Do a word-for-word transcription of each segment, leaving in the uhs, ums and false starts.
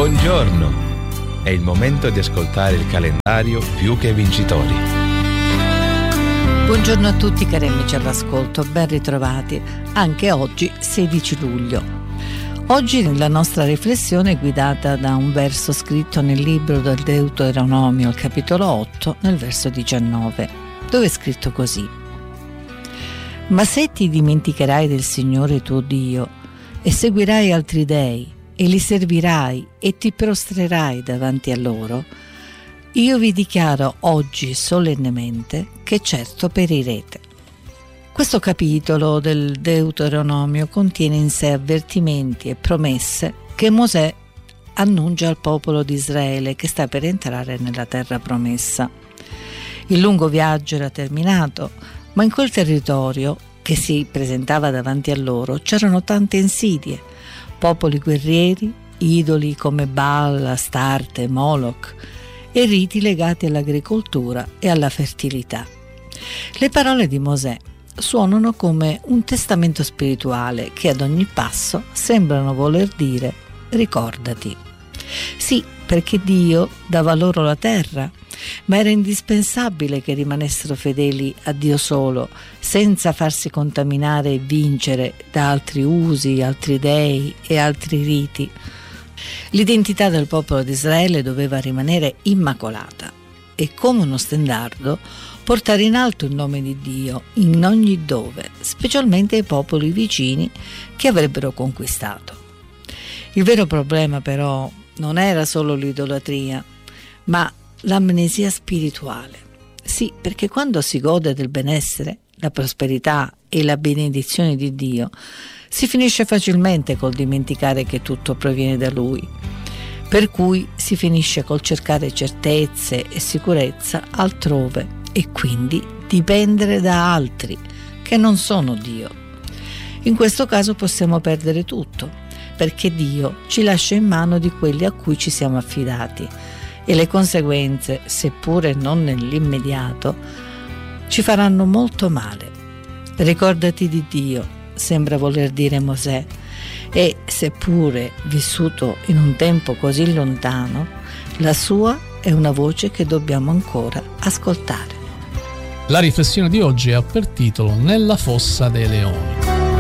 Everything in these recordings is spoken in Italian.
Buongiorno! È il momento di ascoltare il calendario Più che Vincitori. Buongiorno a tutti cari amici all'ascolto, ben ritrovati anche oggi sedici luglio. Oggi la nostra riflessione è guidata da un verso scritto nel libro del Deuteronomio, al capitolo otto, nel verso diciannove, dove è scritto così: Ma se ti dimenticherai del Signore tuo Dio e seguirai altri dei e li servirai e ti prostrerai davanti a loro, io vi dichiaro oggi solennemente che certo perirete. Questo capitolo del Deuteronomio contiene in sé avvertimenti e promesse che Mosè annuncia al popolo di Israele che sta per entrare nella terra promessa. Il lungo viaggio era terminato, ma in quel territorio che si presentava davanti a loro c'erano tante insidie, popoli guerrieri, idoli come Baal, Astarte, Moloch e riti legati all'agricoltura e alla fertilità. Le parole di Mosè suonano come un testamento spirituale che ad ogni passo sembrano voler dire: ricordati. Sì, perché Dio dava loro la terra, ma era indispensabile che rimanessero fedeli a Dio solo, senza farsi contaminare e vincere da altri usi, altri dei e altri riti. L'identità del popolo di Israele doveva rimanere immacolata e, come uno stendardo, portare in alto il nome di Dio in ogni dove, specialmente ai popoli vicini che avrebbero conquistato. Il vero problema però non era solo l'idolatria, ma l'amnesia spirituale. Sì, perché quando si gode del benessere, la prosperità e la benedizione di Dio, si finisce facilmente col dimenticare che tutto proviene da Lui. Per cui si finisce col cercare certezze e sicurezza altrove e quindi dipendere da altri che non sono Dio. In questo caso possiamo perdere tutto, perché Dio ci lascia in mano di quelli a cui ci siamo affidati e le conseguenze, seppure non nell'immediato, ci faranno molto male. Ricordati di Dio, sembra voler dire Mosè, e seppure vissuto in un tempo così lontano, la sua è una voce che dobbiamo ancora ascoltare. La riflessione di oggi ha per titolo Nella fossa dei leoni.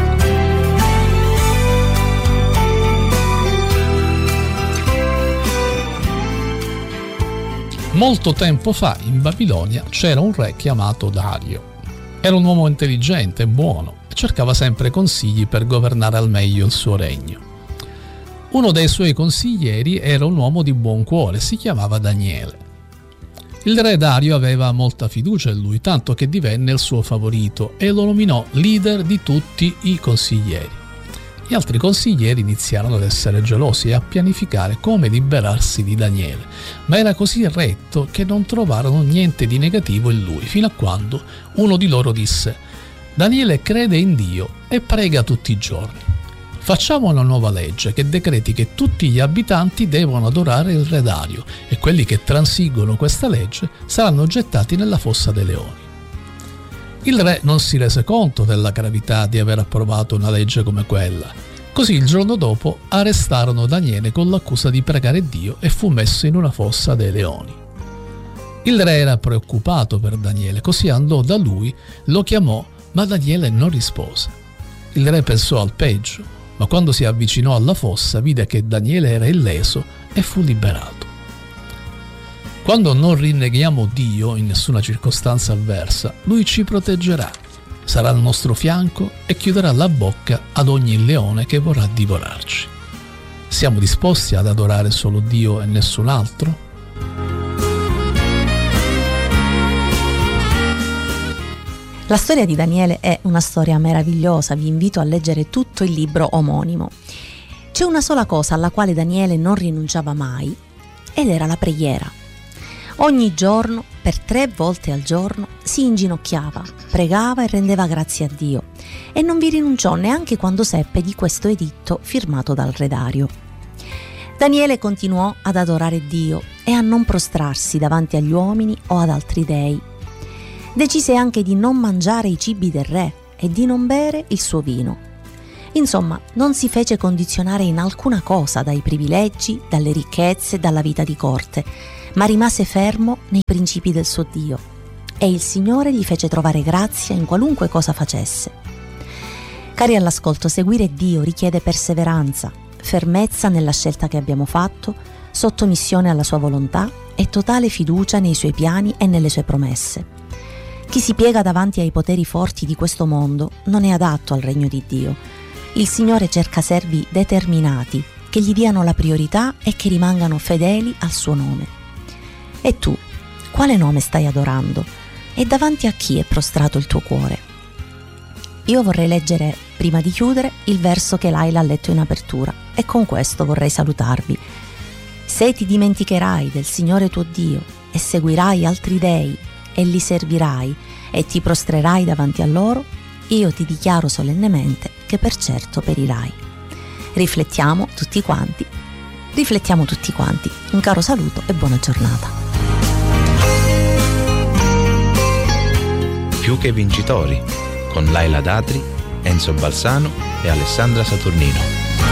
Molto tempo fa in Babilonia c'era un re chiamato Dario. Era un uomo intelligente e buono e cercava sempre consigli per governare al meglio il suo regno. Uno dei suoi consiglieri era un uomo di buon cuore, si chiamava Daniele. Il re Dario aveva molta fiducia in lui, tanto che divenne il suo favorito e lo nominò leader di tutti i consiglieri. Gli altri consiglieri iniziarono ad essere gelosi e a pianificare come liberarsi di Daniele, ma era così retto che non trovarono niente di negativo in lui, fino a quando uno di loro disse: Daniele crede in Dio e prega tutti i giorni. Facciamo una nuova legge che decreti che tutti gli abitanti devono adorare il re Dario e quelli che transiggono questa legge saranno gettati nella fossa dei leoni. Il re non si rese conto della gravità di aver approvato una legge come quella. Così il giorno dopo arrestarono Daniele con l'accusa di pregare Dio e fu messo in una fossa dei leoni. Il re era preoccupato per Daniele, così andò da lui, lo chiamò, ma Daniele non rispose. Il re pensò al peggio, ma quando si avvicinò alla fossa vide che Daniele era illeso e fu liberato. Quando non rinneghiamo Dio in nessuna circostanza avversa, Lui ci proteggerà, sarà al nostro fianco e chiuderà la bocca ad ogni leone che vorrà divorarci. Siamo disposti ad adorare solo Dio e nessun altro? La storia di Daniele è una storia meravigliosa, vi invito a leggere tutto il libro omonimo. C'è una sola cosa alla quale Daniele non rinunciava mai, ed era la preghiera. Ogni giorno, per tre volte al giorno, si inginocchiava, pregava e rendeva grazie a Dio, e non vi rinunciò neanche quando seppe di questo editto firmato dal re Dario. Daniele continuò ad adorare Dio e a non prostrarsi davanti agli uomini o ad altri dei. Decise anche di non mangiare i cibi del re e di non bere il suo vino. Insomma, non si fece condizionare in alcuna cosa dai privilegi, dalle ricchezze, dalla vita di corte, ma rimase fermo nei principi del suo Dio, e il Signore gli fece trovare grazia in qualunque cosa facesse. Cari all'ascolto, seguire Dio richiede perseveranza, fermezza nella scelta che abbiamo fatto, sottomissione alla sua volontà e totale fiducia nei suoi piani e nelle sue promesse. Chi si piega davanti ai poteri forti di questo mondo non è adatto al regno di Dio. Il Signore cerca servi determinati, che gli diano la priorità e che rimangano fedeli al suo nome. E tu, quale nome stai adorando? E davanti a chi è prostrato il tuo cuore? Io vorrei leggere, prima di chiudere, il verso che Laila ha letto in apertura, e con questo vorrei salutarvi. Se ti dimenticherai del Signore tuo Dio e seguirai altri dei e li servirai e ti prostrerai davanti a loro, io ti dichiaro solennemente che per certo perirai. Riflettiamo tutti quanti, riflettiamo tutti quanti. Un caro saluto e buona giornata. Più che vincitori, con Laila Datri, Enzo Balsano e Alessandra Saturnino.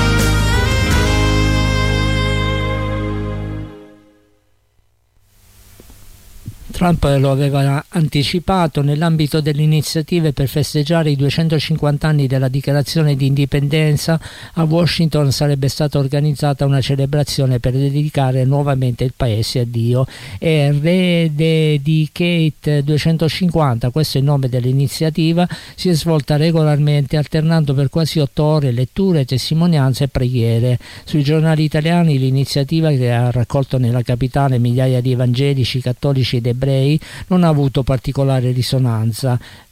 Trump lo aveva anticipato: nell'ambito delle iniziative per festeggiare i duecentocinquanta anni della dichiarazione di indipendenza, a Washington sarebbe stata organizzata una celebrazione per dedicare nuovamente il paese a Dio. E Rededicate duecentocinquanta, questo è il nome dell'iniziativa, si è svolta regolarmente alternando per quasi otto ore letture, testimonianze e preghiere. Sui giornali italiani l'iniziativa, che ha raccolto nella capitale migliaia di evangelici, cattolici ed ebrei, non ha avuto particolare risonanza.